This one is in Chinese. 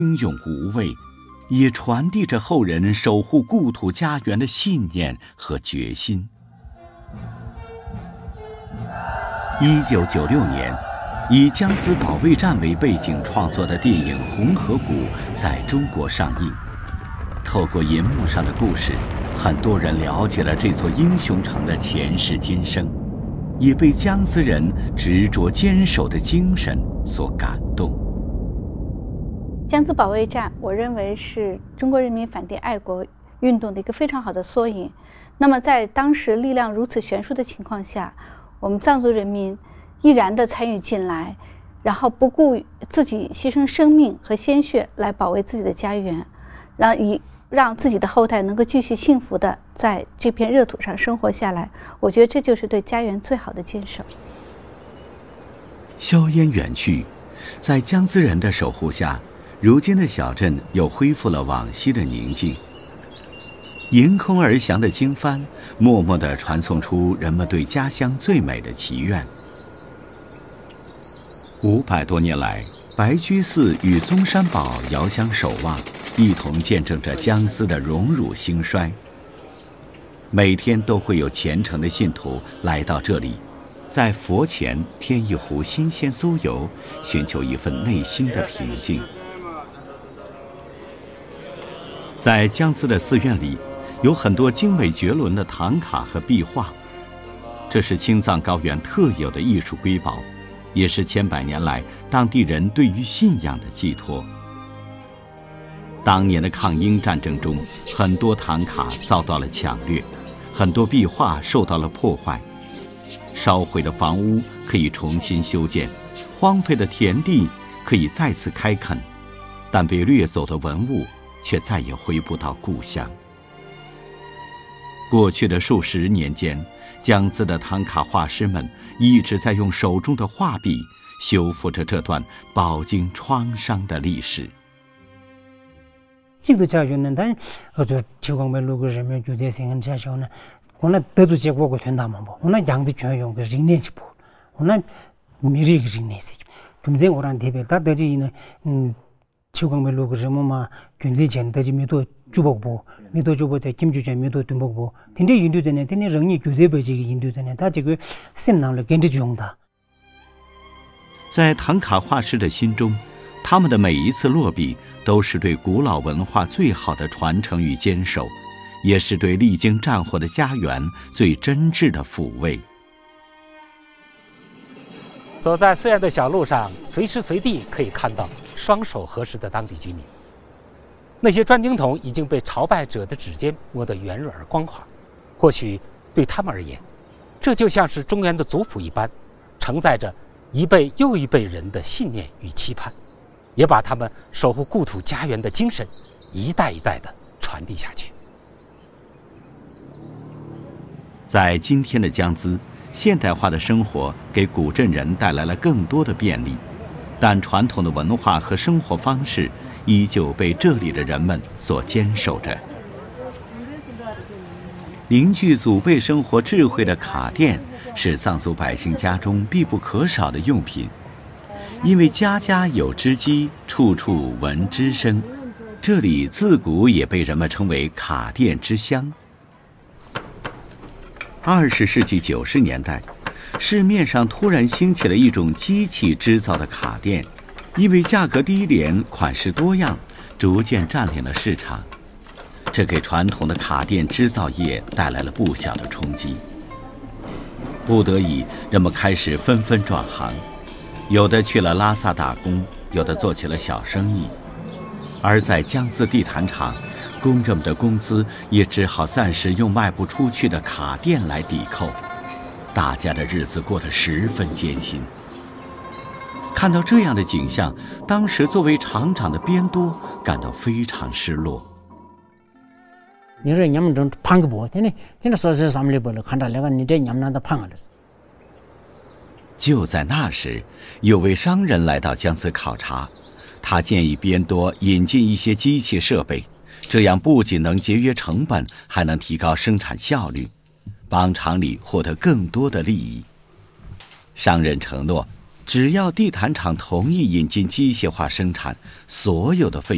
英勇无畏，也传递着后人守护故土家园的信念和决心。1996年，以江孜保卫战为背景创作的电影《红河谷》在中国上映。透过银幕上的故事，很多人了解了这座英雄城的前世今生，也被江孜人执着坚守的精神所感动。 江孜保卫战，我认为是中国人民反帝爱国运动的一个非常好的缩影。那么在当时力量如此悬殊的情况下，我们藏族人民毅然地参与进来，然后不顾自己牺牲生命和鲜血来保卫自己的家园，让自己的后代能够继续幸福地在这片热土上生活下来。我觉得这就是对家园最好的坚守。 硝烟远去，在江孜人的守护下，如今的小镇又恢复了往昔的宁静。迎空而降的经幡，默默地传送出人们对家乡最美的祈愿。500多年来，白居寺与宗山堡遥相守望，一同见证着江孜的荣辱兴衰。每天都会有虔诚的信徒来到这里，在佛前添一壶新鲜酥油，寻求一份内心的平静。在江孜的寺院里，有很多精美绝伦的唐卡和壁画，这是青藏高原特有的艺术瑰宝，也是千百年来当地人对于信仰的寄托。当年的抗英战争中，很多唐卡遭到了抢掠，很多壁画受到了破坏，烧毁的房屋可以重新修建，荒废的田地可以再次开垦，但被掠走的文物却再也回不到故乡。过去的数十年间，江孜的唐卡画师们一直在用手中的画笔修复着这段饱经创伤的历史。 这个家园呢，但就提供给如果人民觉得生活家乡呢，我那得到结果个全大嘛不，我那样子全用个人联系不，我那没这个人联系，咁这我让特别大得这呢，提供给如果人们嘛，军队前得这没多珠宝部，没多珠宝在金主前没多敦宝部，天天印度的呢，天天人也绝对被这个印度的呢，他这个心囊了跟着用的。 在唐卡画师的心中，他们的每一次落笔都是对古老文化最好的传承与坚守，也是对历经战火的家园最真挚的抚慰。 走在寺院的小路上，随时随地可以看到双手合十的当地居民。那些砖经筒已经被朝拜者的指尖磨得圆润而光滑，或许对他们而言，这就像是中原的族谱一般，承载着一辈又一辈人的信念与期盼，也把他们守护故土家园的精神一代一代地传递下去。 在今天的江孜，现代化的生活给古镇人带来了更多的便利，但传统的文化和生活方式依旧被这里的人们所坚守着。凝聚祖辈生活智慧的卡店是藏族百姓家中必不可少的用品，因为家家有织机，处处闻织声，这里自古也被人们称为卡店之乡。20世纪90年代，市面上突然兴起了一种机器制造的卡店，因为价格低廉、款式多样，逐渐占领了市场。这给传统的卡店制造业带来了不小的冲击。不得已，人们开始纷纷转行，有的去了拉萨打工，有的做起了小生意。而在江孜地毯厂，工人们的工资也只好暂时用卖不出去的卡店来抵扣，大家的日子过得十分艰辛。看到这样的景象，当时作为厂长的边多感到非常失落。 你说你们这胖个不？现在说是咱们里边了，看到那个你这你们那的胖了。 就在那时，有位商人来到江孜考察，他建议边多引进一些机器设备，这样不仅能节约成本，还能提高生产效率，帮厂里获得更多的利益。商人承诺，只要地毯厂同意引进机械化生产，所有的费